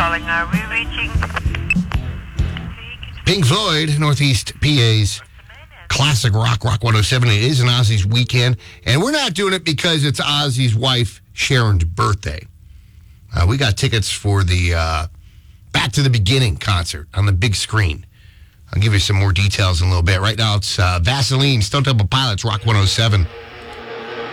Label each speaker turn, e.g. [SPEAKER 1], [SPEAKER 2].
[SPEAKER 1] calling. Are we reaching?
[SPEAKER 2] Pink Floyd, Northeast PA's classic rock 107. It is an Ozzy's weekend, and we're not doing it because it's Ozzy's wife Sharon's birthday. We got tickets for the Back to the Beginning concert on the big screen. I'll give you some more details in a little bit. Right now, it's Vaseline, Stone Temple Pilots, Rock 107.